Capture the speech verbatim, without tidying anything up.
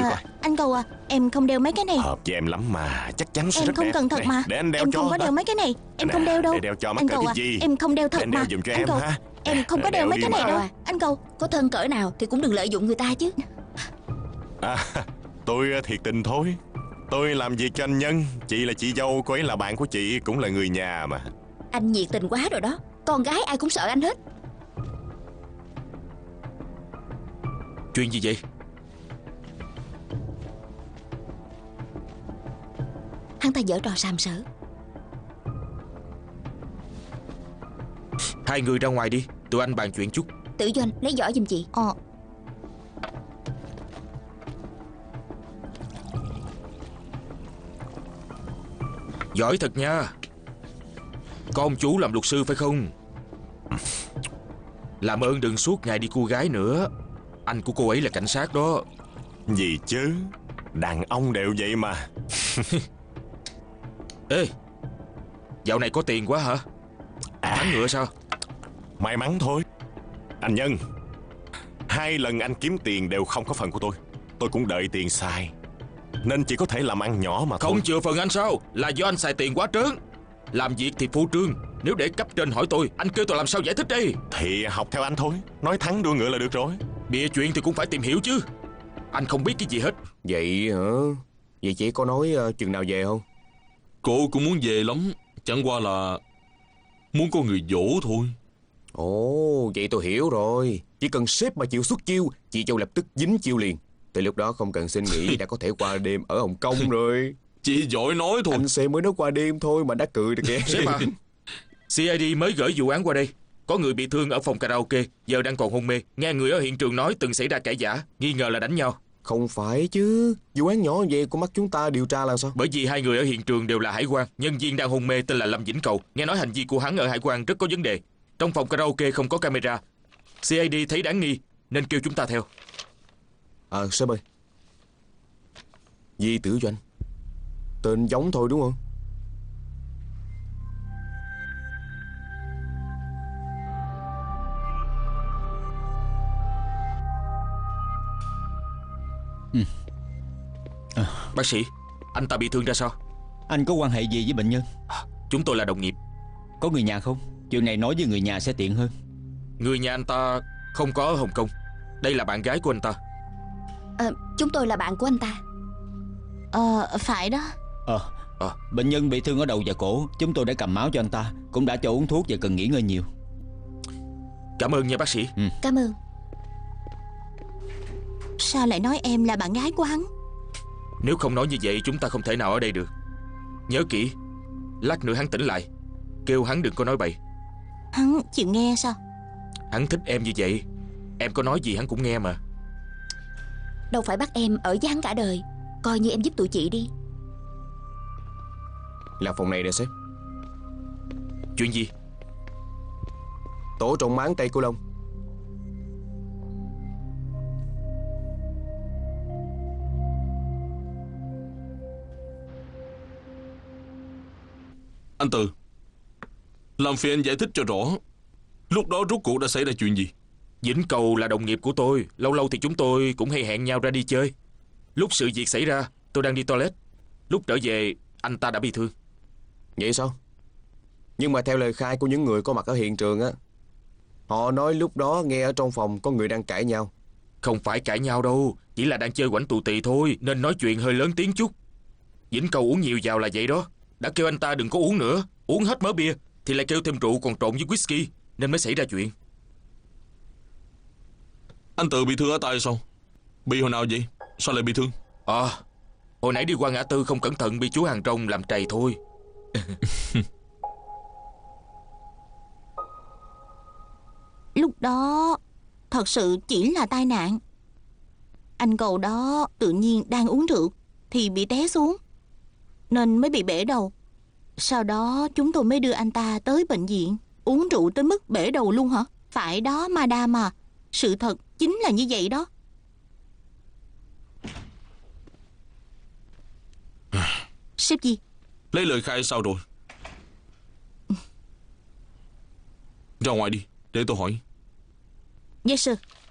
à, coi. Anh Cầu à, em không đeo mấy cái này. Hợp với em lắm mà, chắc chắn sẽ em rất không đẹp. cần thật Này, mà. để anh đeo em cho. không có đeo mấy cái này. Em Nè, không đeo đâu. để đeo cho mắc Anh cỡ Cầu cái à, gì. em không đeo thật để mà. đeo giùm cho Anh em Cầu, ha. em không có đeo, đeo mấy cái đi này mà. đâu. Anh Cầu, Có thân cỡ nào thì cũng đừng lợi dụng người ta chứ. À, tôi thiệt tình thôi. Tôi làm việc cho anh Nhân. Chị là chị dâu, cô ấy là bạn của chị, cũng là người nhà mà. Anh nhiệt tình quá rồi đó. Con gái ai cũng sợ anh hết. Chuyện gì vậy? Hắn ta giở trò sàm sỡ. Hai người ra ngoài đi, tụi anh bàn chuyện chút. Tử Doanh lấy giỏ giùm chị. Ờ. Giỏi thật nha. Con chú làm luật sư phải không? Làm ơn đừng suốt ngày đi cua gái nữa. Anh của cô ấy là cảnh sát đó. Gì chứ, đàn ông đều vậy mà. Ê, dạo này có tiền quá hả? Thắng ngựa sao? May mắn thôi. Anh Nhân, hai lần anh kiếm tiền đều không có phần của tôi. Tôi cũng đợi tiền xài, nên chỉ có thể làm ăn nhỏ mà thôi. Không chừa phần anh sao? Là do anh xài tiền quá trớn. Làm việc thì phô trương. Nếu để cấp trên hỏi tôi, anh kêu tôi làm sao giải thích đây? Thì học theo anh thôi. Nói thắng đua ngựa là được rồi. Bịa chuyện thì cũng phải tìm hiểu chứ. Anh không biết cái gì hết. Vậy hả? Vậy chị có nói uh, chừng nào về không? Cô cũng muốn về lắm. Chẳng qua là muốn có người dỗ thôi. Ồ, vậy tôi hiểu rồi. Chỉ cần sếp mà chịu xuất chiêu, chị Châu lập tức dính chiêu liền. Từ lúc đó không cần xin nghỉ đã có thể qua đêm ở Hồng Kông rồi. Chị giỏi nói thôi. Anh xem mới nói qua đêm thôi mà đã cười được kìa. Sếp à, xê i đê mới gửi vụ án qua đây. Có người bị thương ở phòng karaoke, giờ đang còn hôn mê. Nghe người ở hiện trường nói từng xảy ra cãi vã, nghi ngờ là đánh nhau. Không phải chứ, vụ án nhỏ vậy của mắt chúng ta điều tra làm sao? Bởi vì hai người ở hiện trường đều là hải quan. Nhân viên đang hôn mê tên là Lâm Vĩnh Cầu. Nghe nói hành vi của hắn ở hải quan rất có vấn đề. Trong phòng karaoke không có camera. xê i đê thấy đáng nghi nên kêu chúng ta theo. À sếp ơi, Di Tử Doanh, tên giống thôi đúng không? Ừ. À. Bác sĩ, anh ta bị thương ra sao? Anh có quan hệ gì với bệnh nhân? Chúng tôi là đồng nghiệp. Có người nhà không? Chuyện này nói với người nhà sẽ tiện hơn. Người nhà anh ta không có ở Hồng Kông. Đây là bạn gái của anh ta. à, Chúng tôi là bạn của anh ta. Ờ, phải đó. Ờ, à, bệnh nhân bị thương ở đầu và cổ. Chúng tôi đã cầm máu cho anh ta, cũng đã cho uống thuốc và cần nghỉ ngơi nhiều. Cảm ơn nha bác sĩ. Ừ. Cảm ơn. Sao lại nói em là bạn gái của hắn? Nếu không nói như vậy chúng ta không thể nào ở đây được. Nhớ kỹ, lát nữa hắn tỉnh lại, kêu hắn đừng có nói bậy. Hắn chịu nghe sao? Hắn thích em như vậy, em có nói gì hắn cũng nghe mà. Đâu phải bắt em ở với hắn cả đời. Coi như em giúp tụi chị đi. Là phòng này nè sếp. Chuyện gì? Tổ trộn máng Tây Cô Long. Anh Từ, làm phiền anh giải thích cho rõ. Lúc đó rốt cuộc đã xảy ra chuyện gì? Vĩnh Cầu là đồng nghiệp của tôi. Lâu lâu thì chúng tôi cũng hay hẹn nhau ra đi chơi. Lúc sự việc xảy ra tôi đang đi toilet. Lúc trở về anh ta đã bị thương. Vậy sao? Nhưng mà theo lời khai của những người có mặt ở hiện trường á, họ nói lúc đó nghe ở trong phòng có người đang cãi nhau. Không phải cãi nhau đâu, chỉ là đang chơi quảnh tù tì thôi, nên nói chuyện hơi lớn tiếng chút. Vĩnh Cầu uống nhiều vào là vậy đó. Đã kêu anh ta đừng có uống nữa. Uống hết mớ bia thì lại kêu thêm rượu còn trộn với whisky, nên mới xảy ra chuyện. Anh Từ bị thương ở tay sao? Bị hồi nào vậy? Sao lại bị thương? À, hồi nãy đi qua ngã tư không cẩn thận bị chú hàng rong làm trầy thôi. Lúc đó thật sự chỉ là tai nạn. Anh Cầu đó tự nhiên đang uống rượu thì bị té xuống, nên mới bị bể đầu. Sau đó chúng tôi mới đưa anh ta tới bệnh viện. Uống rượu tới mức bể đầu luôn hả? Phải đó madam à, sự thật chính là như vậy đó. Sếp gì? Lấy lời khai sao rồi? Ra ngoài đi, để tôi hỏi. Yes sir.